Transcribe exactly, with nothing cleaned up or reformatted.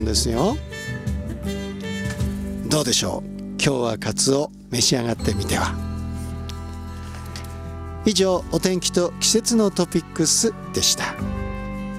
ですよ。どうでしょう、今日はカツオ召し上がってみては。以上、お天気と季節のトピックスでした。